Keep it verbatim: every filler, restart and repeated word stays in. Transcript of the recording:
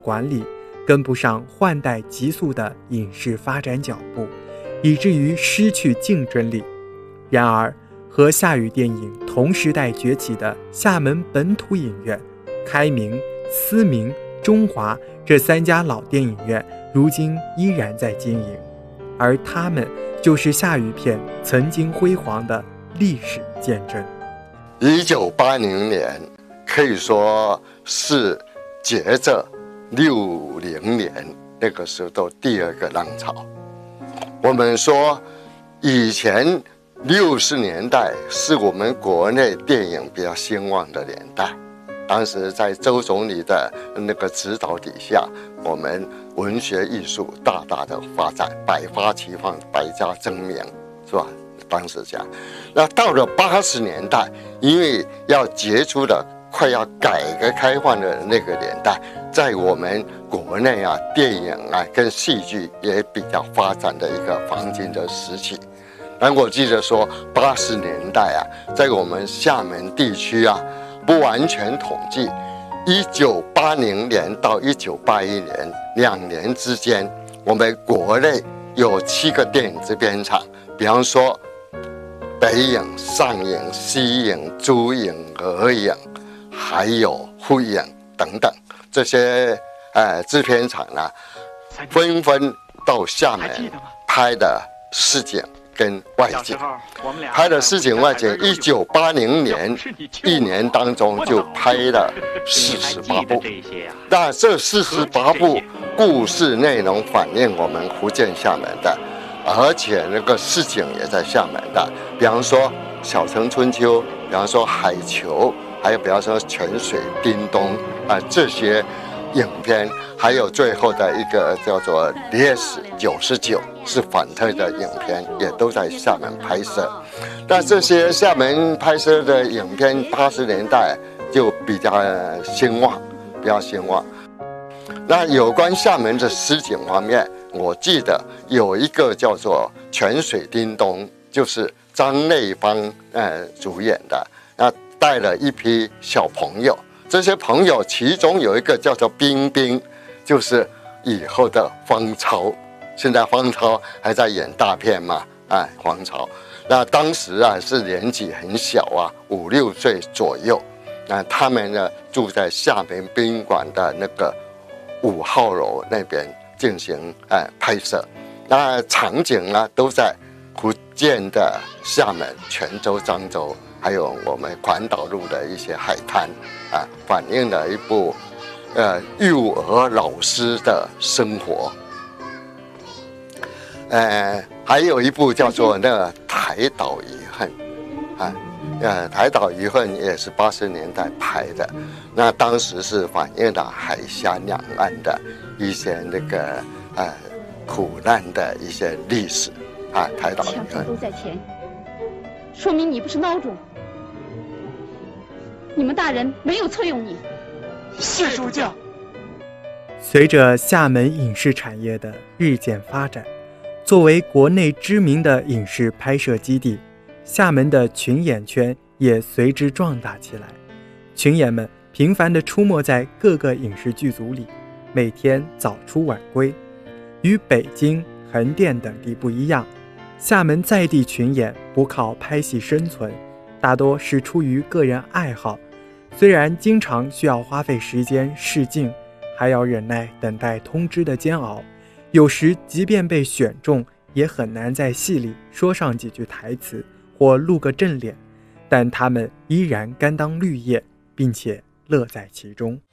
管理跟不上换代急速的影视发展脚步，以至于失去竞争力。然而，和夏宇电影同时代崛起的厦门本土影院，开明、思明、中华这三家老电影院如今依然在经营，而他们就是夏宇片曾经辉煌的历史见证。 一九八零年可以说是接着六零年那个时候的第二个浪潮。我们说以前六十年代是我们国内电影比较兴旺的年代，当时在周总理的那个指导底下，我们文学艺术大大的发展，百花齐放，百家争鸣，是吧？当时讲，那到了八十年代，因为要结束了快要改革开放的那个年代，在我们国内啊，电影啊跟戏剧也比较发展的一个黄金的时期。但我记得说，八十年代啊，在我们厦门地区啊，不完全统计，一九八零年到一九八一年两年之间，我们国内有七个电影制片厂，比方说北影、上影、西影、珠影、俄影，还有沪影等等，这些呃制片厂呢，纷纷到厦门拍的市井跟外景，拍的市井外景，一九八零年一年当中就拍了四十八部。那这四十八部故事内容反映我们福建厦门的，而且那个市井也在厦门的，比方说《小城春秋》，比方说《海球》，还有比方说《泉水叮咚》啊、呃、这些影片，还有最后的一个叫做《烈士九十九》是反特的影片，也都在厦门拍摄。但这些厦门拍摄的影片，八十年代就比较兴旺，比较兴旺。那有关厦门的市井方面，我记得有一个叫做《泉水叮咚》，就是张内芳呃主演的，那带了一批小朋友，这些朋友其中有一个叫做冰冰，就是以后的方超，现在方超还在演大片嘛，哎，方超，那当时啊是年纪很小啊，五六岁左右，那他们呢住在厦门宾馆的那个五号楼那边进行哎拍摄，那场景呢都在福建的厦门、泉州、漳州，还有我们环岛路的一些海滩啊，反映了一部呃幼儿老师的生活。呃，还有一部叫做那个《台岛遗恨》啊，呃，《台岛遗恨》也是八十年代拍的，那当时是反映了海峡两岸的一些那个呃苦难的一些历史啊，《台岛遗恨》 都在前，说明你不是孬种，你们大人没有错用你。 是主教。 随着厦门影视产业的日渐发展，作为国内知名的影视拍摄基地，厦门的群演圈也随之壮大起来。群演们频繁地出没在各个影视剧组里，每天早出晚归。与北京、横店等地不一样，厦门在地群演不靠拍戏生存，大多是出于个人爱好。虽然经常需要花费时间试镜，还要忍耐等待通知的煎熬，有时即便被选中，也很难在戏里说上几句台词或露个正脸，但他们依然甘当绿叶，并且乐在其中。